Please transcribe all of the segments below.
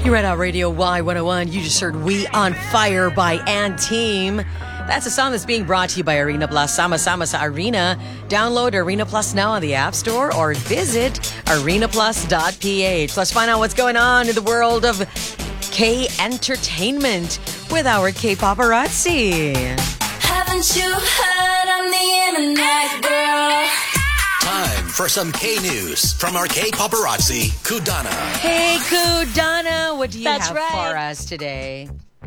You're at our Radio Y101. You just heard We on Fire by Anteam. That's a song that's being brought to you by Arena Plus. Sama Sama sa Arena. Download Arena Plus now on the App Store or visit arenaplus.ph. Let's find out what's going on in the world of K-entertainment with our K-paparazzi. Haven't you heard on the internet, girl? Time for some K-news from our K-paparazzi, Kudana. Hey, Kudana, what do you That's have right. for us today?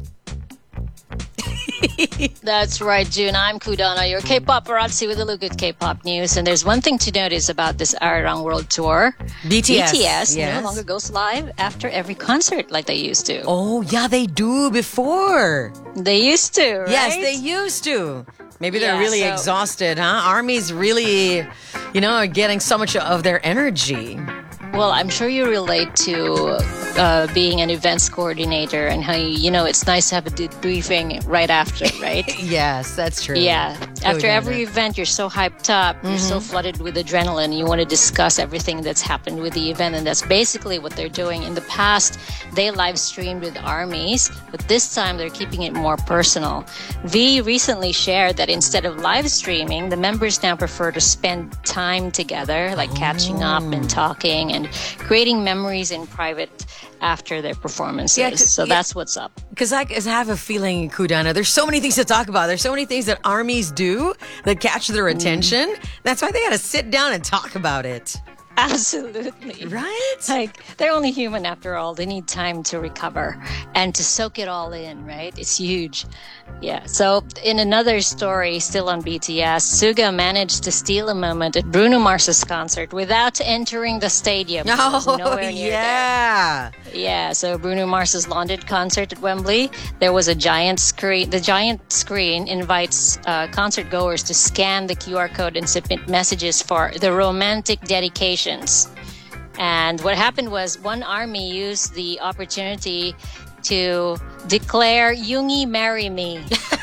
That's right, June. I'm Kudana, your K-paparazzi with a look at K-pop news. And there's one thing to notice about this Arirang World Tour. BTS, no yes. longer goes live after every concert like they used to. Oh, yeah, they do before. They used to, right? Yes, they used to. Maybe they're Yeah, really so- exhausted, huh? Army's really, are getting so much of their energy. Well, I'm sure you relate to being an events coordinator and how, it's nice to have a debriefing right after, right? Yes, that's true. Yeah. After Kudana. every event, you're so hyped up, you're so flooded with adrenaline, you want to discuss everything that's happened with the event, and that's basically what they're doing. In the past, they live streamed with armies, but this time they're keeping it more personal. V recently shared that instead of live streaming, the members now prefer to spend time together, like catching up and talking and creating memories in private after their performances. Yeah, That's what's up. Because I have a feeling, Kudana, there's so many things to talk about. There's so many things that armies do that catch their attention. That's why they got to sit down and talk about it. Absolutely. Right? Like, they're only human after all. They need time to recover and to soak it all in, right? It's huge. Yeah. So, in another story, still on BTS, Suga managed to steal a moment at Bruno Mars's concert without entering the stadium. He was nowhere near yeah. there. Yeah. So, Bruno Mars's London concert at Wembley, there was a giant screen. The giant screen invites concert goers to scan the QR code and submit messages for the romantic dedication. And what happened was one army used the opportunity to declare Yoongi marry me.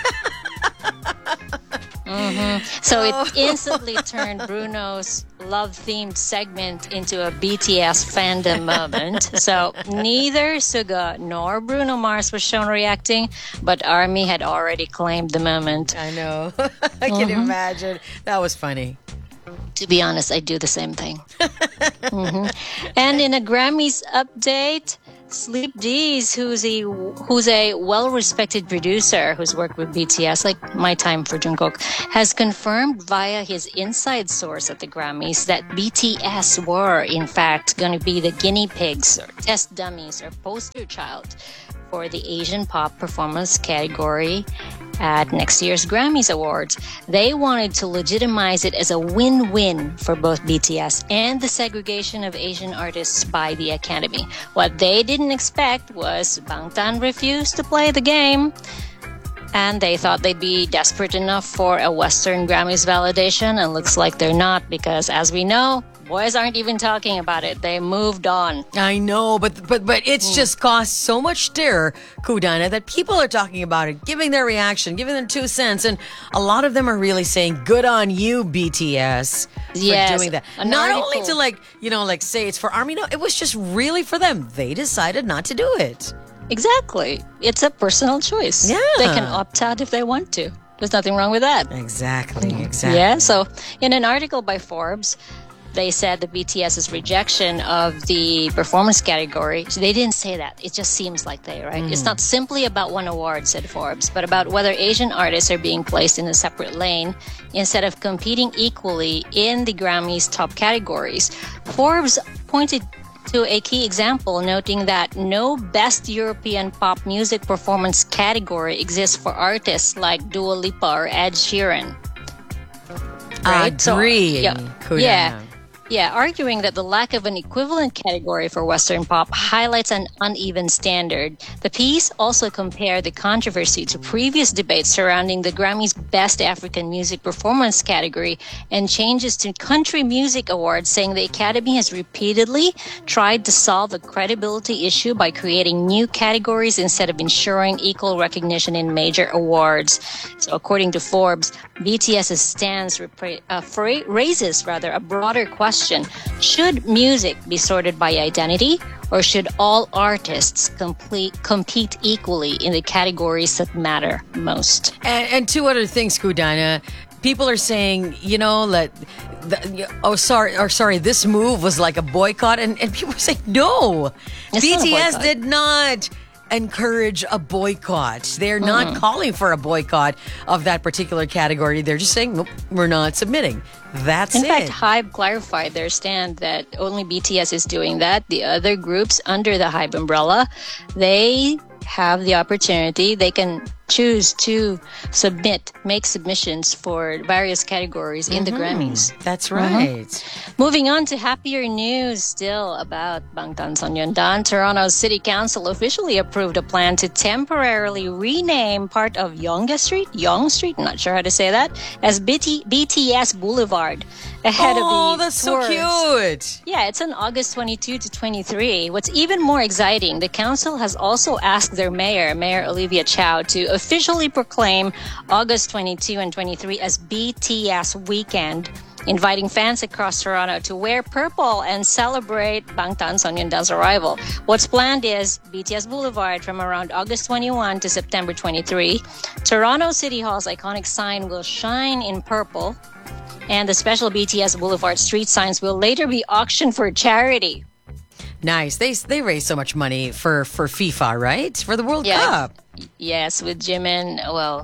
So it instantly turned Bruno's love-themed segment into a BTS fandom moment. So neither Suga nor Bruno Mars was shown reacting, but ARMY had already claimed the moment. I know. I can imagine. That was funny. To be honest, I do the same thing. And in a Grammys update, Sleep D's, who's a well-respected producer who's worked with BTS, like My Time for Jungkook, has confirmed via his inside source at the Grammys that BTS were, in fact, going to be the guinea pigs or test dummies or poster child for the Asian pop performance category at next year's Grammys Awards. They wanted to legitimize it as a win-win for both BTS and the segregation of Asian artists by the Academy. What they didn't expect was Bangtan refused to play the game, and they thought they'd be desperate enough for a Western Grammys validation, and looks like they're not, because as we know, boys aren't even talking about it. They moved on. I know, but it's just caused so much stir, Kudana, that people are talking about it, giving their reaction, giving their 2 cents, and a lot of them are really saying, good on you, BTS, for doing that. Not only to say it's for ARMY, no, it was just really for them. They decided not to do it. Exactly. It's a personal choice. Yeah. They can opt out if they want to. There's nothing wrong with that. Exactly. Yeah. So in an article by Forbes, they said the BTS's rejection of the performance category. They didn't say that. It just seems like they, right? It's not simply about one award, said Forbes, but about whether Asian artists are being placed in a separate lane instead of competing equally in the Grammys top categories. Forbes pointed to a key example, noting that no Best European Pop Music Performance category exists for artists like Dua Lipa or Ed Sheeran. Right? Agree. Yeah, arguing that the lack of an equivalent category for Western pop highlights an uneven standard. The piece also compared the controversy to previous debates surrounding the Grammy's Best African Music Performance category and changes to Country Music Awards, saying the Academy has repeatedly tried to solve a credibility issue by creating new categories instead of ensuring equal recognition in major awards. So according to Forbes, BTS's stance raises a broader question question: should music be sorted by identity, or should all artists compete equally in the categories that matter most? And two other things, Kudana. People are saying, this move was like a boycott. And people are saying, no, It's not a BTS boycott. did not encourage a boycott. They're not calling for a boycott of that particular category. They're just saying, nope, we're not submitting. That's In it. fact, HYBE clarified their stand that only BTS is doing that. The other groups under the HYBE umbrella, they have the opportunity. They can choose to make submissions for various categories in the Grammys. That's right. Moving on to happier news still about Bangtan Sonyeondan. Toronto's City Council officially approved a plan to temporarily rename part of Yonge Street, I'm not sure how to say that, as BTS Boulevard ahead of the that's tours. so cute. Yeah, it's on August 22 to 23. What's even more exciting, the council has also asked their mayor, Mayor Olivia Chow, to officially proclaim August 22 and 23 as BTS Weekend, inviting fans across Toronto to wear purple and celebrate Bangtan Sonyeondan's arrival. What's planned is BTS Boulevard from around August 21 to September 23. Toronto City Hall's iconic sign will shine in purple, and the special BTS Boulevard street signs will later be auctioned for charity. Nice. They raise so much money for FIFA, right? For the World Yeah. Cup. Yes, with Jimin,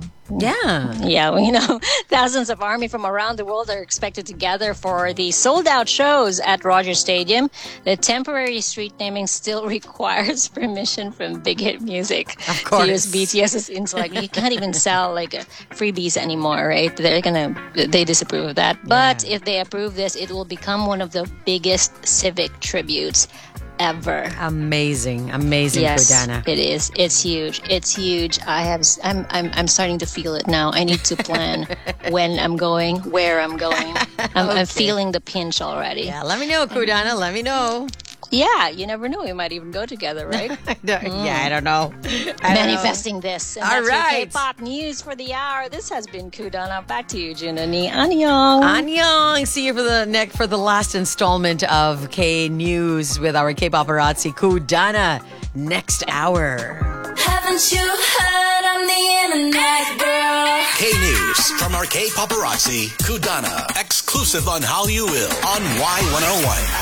Yeah. thousands of army from around the world are expected to gather for the sold-out shows at Rogers Stadium. The temporary street naming still requires permission from Big Hit Music Of course. to use BTS's intellect. You can't even sell freebies anymore, right? They disapprove of that. But if they approve this, it will become one of the biggest civic tributes ever. Amazing, Yes, Kudana. it is. It's huge. It's huge. I'm starting to feel it now. I need to plan when I'm going, where I'm going. I'm feeling the pinch already. Yeah, let me know, Kudana. Let me know. Yeah, you never know. We might even go together, right? Yeah, I don't know. Manifesting this. And All that's your right. K-pop news for the hour. This has been Kudana. Back to you, Junani. Annyeong. Annyeong. See you for the last installment of K News with our K paparazzi Kudana next hour. Haven't you heard on the internet, girl? K News from our K paparazzi Kudana. Exclusive on How You Will on Y101.